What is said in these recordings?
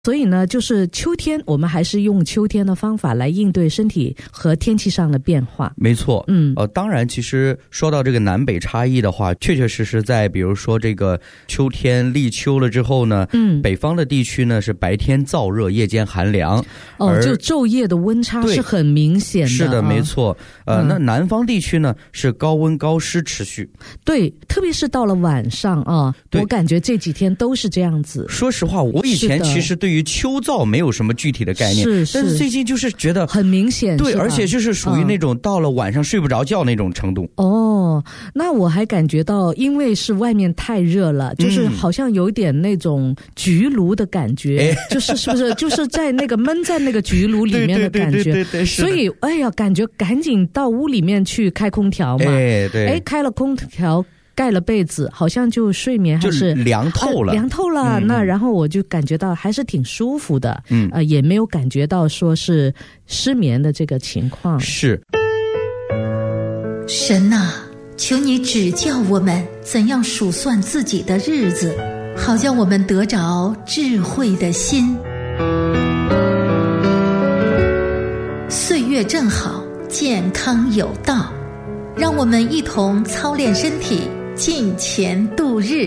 所以呢，就是秋天我们还是用秋天的方法来应对身体和天气上的变化。 没错，当然其实说到这个南北差异的话，确确实实在比如说这个秋天立秋了之后呢，北方的地区呢是白天燥热夜间寒凉， 就昼夜的温差是很明显的。 是的，没错。那南方地区呢是高温高湿持续。 对，特别是到了晚上啊，我感觉这几天都是这样子。 说实话，我以前其实对于秋燥没有什么具体的概念，但是最近就是觉得很明显。 对，而且就是属于那种到了晚上睡不着觉那种程度。 那我还感觉到，因为是外面太热了，就是好像有点那种焗炉的感觉，就是是不是就是在那个闷在那个焗炉里面的感觉。 对， 所以感觉赶紧到屋里面去开空调嘛。开了空调盖了被子，好像就睡眠还是就凉透了， 那然后我就感觉到还是挺舒服的，也没有感觉到说是失眠的这个情况。 是。 神啊，求你指教我们怎样数算自己的日子，好叫我们得着智慧的心。岁月正好，健康有道，让我们一同操练身体，敬虔度日。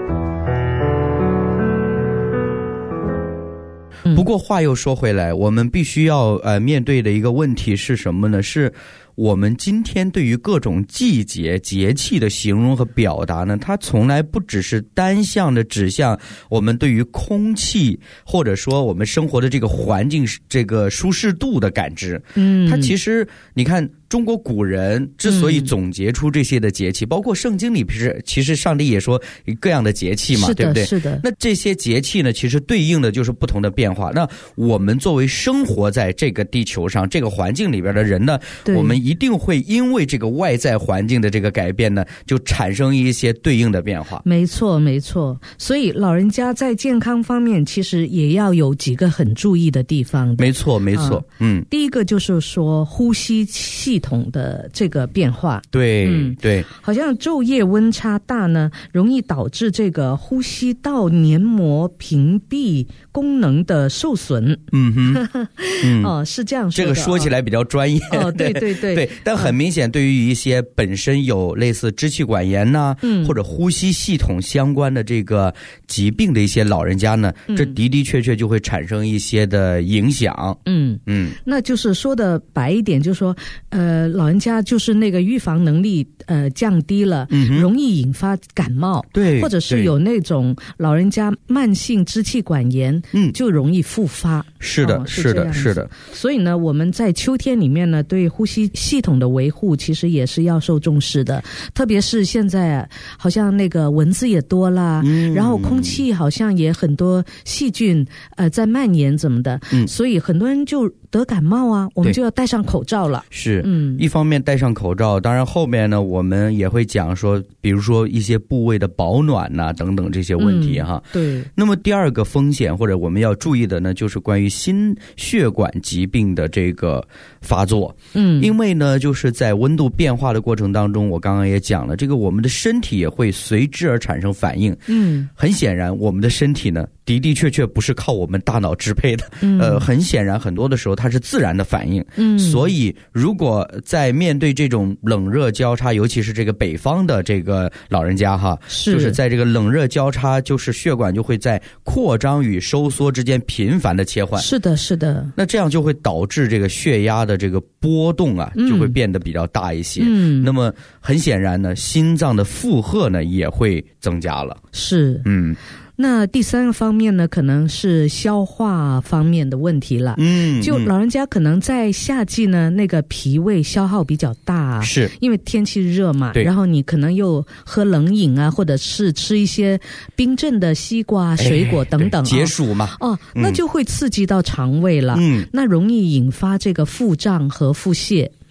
不过话又说回来，我们必须要面对的一个问题是什么呢？是我们今天对于各种季节节气的形容和表达呢，它从来不只是单向的指向我们对于空气或者说我们生活的这个环境这个舒适度的感知。它其实你看中国古人之所以总结出这些的节气，包括圣经里其实上帝也说各样的节气嘛，对不对？ 是的。 那这些节气呢，其实对应的就是不同的变化。那我们作为生活在这个地球上这个环境里边的人呢，我们一定会因为这个外在环境的这个改变呢，就产生一些对应的变化。 没错。所以老人家在健康方面其实也要有几个很注意的地方的。 没错。 第一个就是说呼吸系统的这个变化。 对， 好像昼夜温差大呢，容易导致这个呼吸道黏膜屏蔽功能的受损。是这样说的。 这个说起来比较专业。对，但很明显对于一些本身有类似支气管炎呐，或者呼吸系统相关的这个疾病的一些老人家呢，这的确就会产生一些的影响。 那就是说的白一点，就是说老人家就是那个预防能力降低了，容易引发感冒， 对， 或者是有那种老人家慢性支气管炎，就容易复发。 是的。 所以呢，我们在秋天里面呢，对呼吸系统的维护其实也是要受重视的。特别是现在好像那个蚊子也多啦，然后空气好像也很多细菌在蔓延怎么的，所以很多人就得感冒啊，我们就要戴上口罩了。 是，一方面戴上口罩，当然后面呢我们也会讲说，比如说一些部位的保暖呐等等这些问题哈。 对。 那么第二个风险或者我们要注意的呢，就是关于心血管疾病的这个发作。因为呢就是在温度变化的过程当中，我刚刚也讲了，这个我们的身体也会随之而产生反应。很显然我们的身体呢的确不是靠我们大脑支配的。很显然很多的时候它是自然的反应。所以如果在面对这种冷热交叉，尤其是这个北方的这个老人家哈，就是在这个冷热交叉，就是血管就会在扩张与收缩之间频繁的切换。 是的。 那这样就会导致这个血压的这个波动啊，就会变得比较大一些。那么很显然呢，心脏的负荷呢也会增加了。 是。那第三个方面呢，可能是消化方面的问题了。就老人家可能在夏季呢，那个脾胃消耗比较大， 是因为天气热嘛，然后你可能又喝冷饮啊，或者是吃一些冰镇的西瓜、水果等等， 解暑嘛。 那就会刺激到肠胃了。那容易引发这个腹胀和腹泻。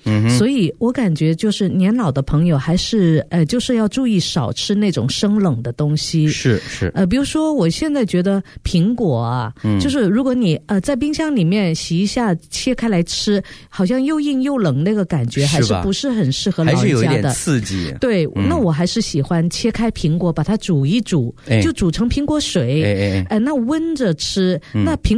所以我感觉就是年老的朋友还是就是要注意少吃那种生冷的东西。 是比如说我现在觉得苹果啊，就是如果你在冰箱里面洗一下切开来吃，好像又硬又冷，那个感觉还是不是很适合老人家的， 还是有一点刺激。 对，那我还是喜欢切开苹果把它煮一煮，就煮成苹果水，那温着吃，那苹